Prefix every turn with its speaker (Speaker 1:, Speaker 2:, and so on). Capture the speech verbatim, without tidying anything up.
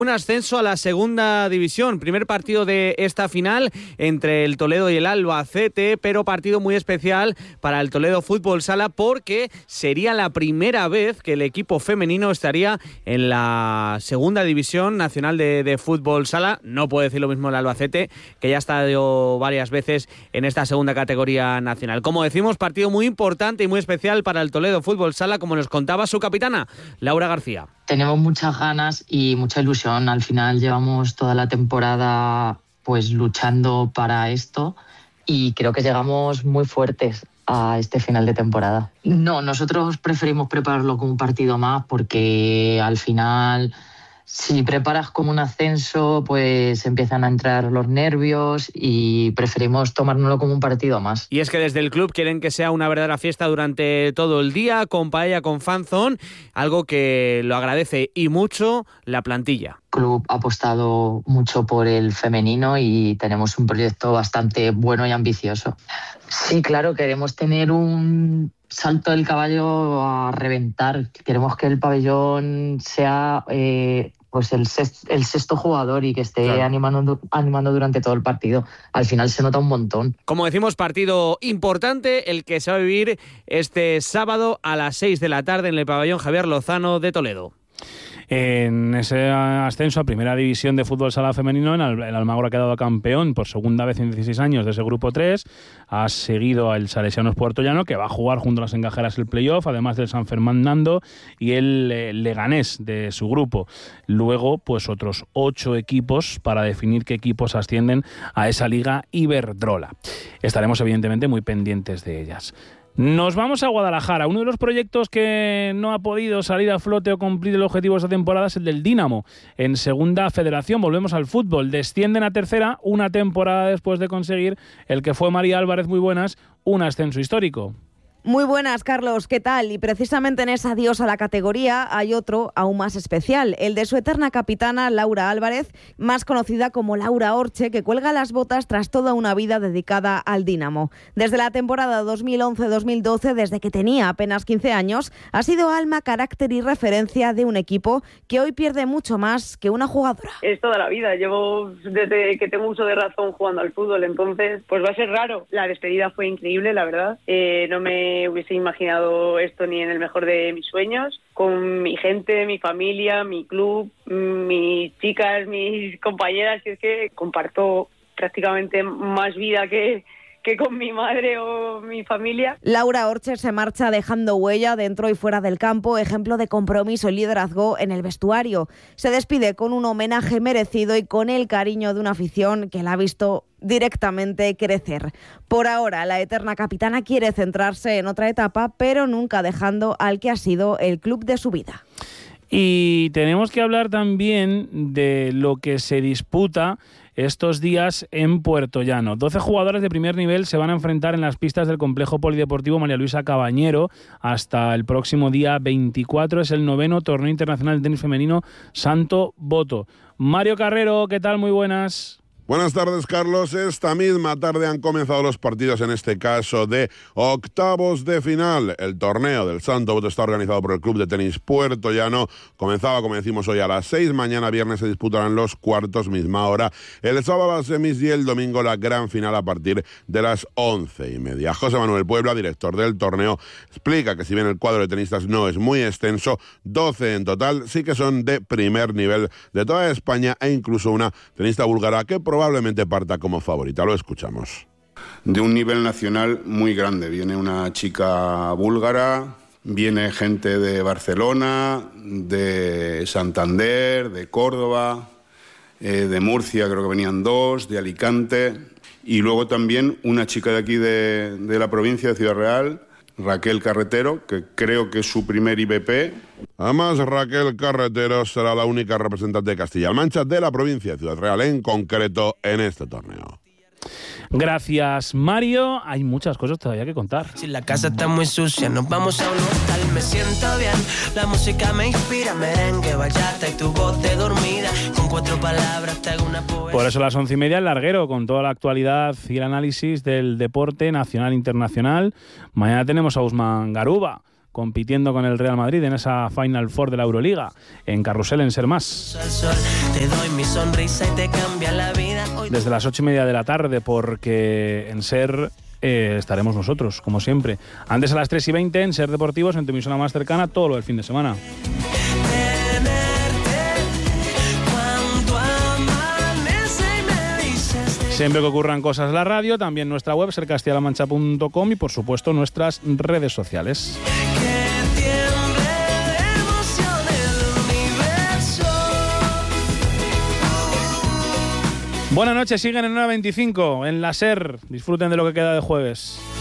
Speaker 1: Un ascenso a la segunda división, primer partido de esta final entre el Toledo y el Albacete, pero partido muy especial para el Toledo Fútbol Sala porque sería la primera vez que el equipo femenino estaría en la segunda división nacional de, de Fútbol Sala. No puede decir lo mismo el Albacete, que ya ha estado varias veces en esta segunda categoría nacional. Como decimos, partido muy importante y muy especial para el Toledo Fútbol Sala, como nos contaba su capitana, Laura García.
Speaker 2: Tenemos muchas ganas y mucha ilusión. Al final llevamos toda la temporada pues luchando para esto y creo que llegamos muy fuertes a este final de temporada. No, nosotros preferimos prepararlo como un partido más porque al final, si preparas como un ascenso, pues empiezan a entrar los nervios y preferimos tomárnoslo como un partido más.
Speaker 1: Y es que desde el club quieren que sea una verdadera fiesta durante todo el día, con paella, con fanzón, algo que lo agradece y mucho la plantilla.
Speaker 2: El club ha apostado mucho por el femenino y tenemos un proyecto bastante bueno y ambicioso. Sí, claro, queremos tener un salto del caballo a reventar. Queremos que el pabellón sea eh, pues el, sexto, el sexto jugador y que esté claro. animando, animando durante todo el partido. Al final se nota un montón.
Speaker 1: Como decimos, partido importante, el que se va a vivir este sábado a las seis de la tarde en el pabellón Javier Lozano de Toledo.
Speaker 3: En ese ascenso a Primera División de Fútbol Sala Femenino, el Almagro ha quedado campeón por segunda vez en dieciséis años de ese grupo tres. Ha seguido al Salesianos Puertollano, que va a jugar junto a las Engajeras el playoff, además del San Fernando y el eh, Leganés de su grupo. Luego, pues otros ocho equipos para definir qué equipos ascienden a esa Liga Iberdrola. Estaremos evidentemente muy pendientes de ellas. Nos vamos a Guadalajara. Uno de los proyectos que no ha podido salir a flote o cumplir el objetivo de esta temporada es el del Dinamo. En segunda federación, volvemos al fútbol. Descienden a tercera una temporada después de conseguir el que fue María Álvarez, muy buenas, un ascenso histórico.
Speaker 4: Muy buenas, Carlos, ¿qué tal? Y precisamente en ese adiós a la categoría hay otro aún más especial, el de su eterna capitana Laura Álvarez, más conocida como Laura Orche, que cuelga las botas tras toda una vida dedicada al Dinamo. Desde la temporada dos mil once dos mil doce, desde que tenía apenas quince años, ha sido alma, carácter y referencia de un equipo que hoy pierde mucho más que una jugadora.
Speaker 5: Es toda la vida, llevo desde que tengo uso de razón jugando al fútbol, entonces pues va a ser raro. La despedida fue increíble, la verdad, eh, no me hubiese imaginado esto ni en el mejor de mis sueños, con mi gente, mi familia, mi club, mis chicas, mis compañeras, que es que comparto prácticamente más vida que, que con mi madre o mi familia.
Speaker 4: Laura Orche se marcha dejando huella dentro y fuera del campo, ejemplo de compromiso y liderazgo en el vestuario. Se despide con un homenaje merecido y con el cariño de una afición que la ha visto directamente crecer. Por ahora, la eterna capitana quiere centrarse en otra etapa, pero nunca dejando al que ha sido el club de su vida.
Speaker 3: Y tenemos que hablar también de lo que se disputa estos días en Puertollano. doce jugadores de primer nivel se van a enfrentar en las pistas del complejo polideportivo María Luisa Cabañero hasta el próximo día veinticuatro. Es el noveno torneo internacional de tenis femenino Santo Boto. Mario Carrero, ¿qué tal? Muy buenas.
Speaker 6: Buenas tardes, Carlos. Esta misma tarde han comenzado los partidos, en este caso de octavos de final. El torneo del Santo Boto está organizado por el Club de Tenis Puertollano. Comenzaba, como decimos, hoy a las seis. Mañana viernes se disputarán los cuartos, misma hora. El sábado las semis y el domingo la gran final a partir de las once y media. José Manuel Puebla, director del torneo, explica que si bien el cuadro de tenistas no es muy extenso, doce en total, sí que son de primer nivel de toda España e incluso una tenista búlgara que probablemente probablemente parta como favorita. Lo escuchamos.
Speaker 7: De un nivel nacional muy grande. Viene una chica búlgara, viene gente de Barcelona, de Santander, de Córdoba, eh, de Murcia, creo que venían dos, de Alicante, y luego también una chica de aquí de, de la provincia de Ciudad Real, Raquel Carretero, que creo que es su primer I B P.
Speaker 6: Además, Raquel Carretero será la única representante de Castilla-La Mancha de la provincia de Ciudad Real en concreto en este torneo.
Speaker 3: Gracias, Mario. Hay muchas cosas todavía que contar.
Speaker 8: Si la casa está muy sucia, nos vamos a un hostal. Me siento bien, la música me inspira. Merengue, bachata y tu voz de dormida. Con cuatro palabras te hago una poesía.
Speaker 3: Por eso a las once y media el larguero, con toda la actualidad y el análisis del deporte nacional e internacional. Mañana tenemos a Usman Garuba. compitiendo con el Real Madrid en esa Final Four de la Euroliga, en Carrusel, en Ser Más. Desde las ocho y media de la tarde, porque en Ser eh, estaremos nosotros, como siempre. Antes a las tres y veinte en Ser Deportivos, en tu emisora más cercana, todo lo del fin de semana. Siempre que ocurran cosas en la radio, también nuestra web, ser castilla la mancha punto com, y por supuesto nuestras redes sociales. Buenas noches, siguen en una veinticinco en la Ser. Disfruten de lo que queda de jueves.